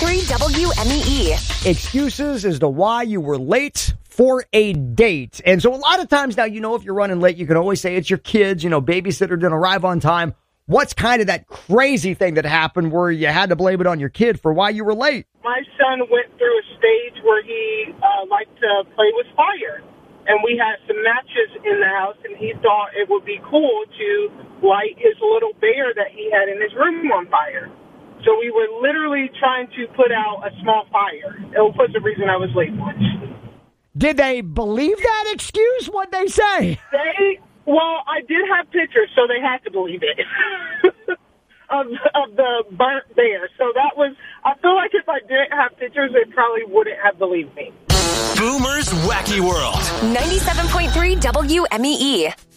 WMEE. Excuses as to why you were late for a date. And so a lot of times now, if you're running late, you can always say it's your kids, babysitter didn't arrive on time. What's kind of that crazy thing that happened where you had to blame it on your kid for why you were late? My son went through a stage where he liked to play with fire. And we had some matches in the house, and he thought it would be cool to light his little bear that he had in his room on fire. So we were literally trying to put out a small fire. It was the reason I was late once. Did they believe that excuse? What'd they say? Well, I did have pictures, so they had to believe it, of the burnt bear. So that was, I feel like if I didn't have pictures, they probably wouldn't have believed me. Boomer's Wacky World. 97.3 WMEE.